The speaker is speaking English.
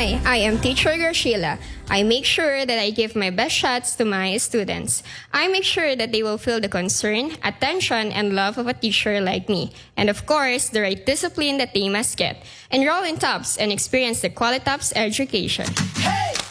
Hi, I am Teacher Graciela. I make sure that I give my best shots to my students. I make sure that they will feel the concern, attention, and love of a teacher like me. And of course, the right discipline that they must get. Enroll in TOPS and experience the Qualitops education. Hey!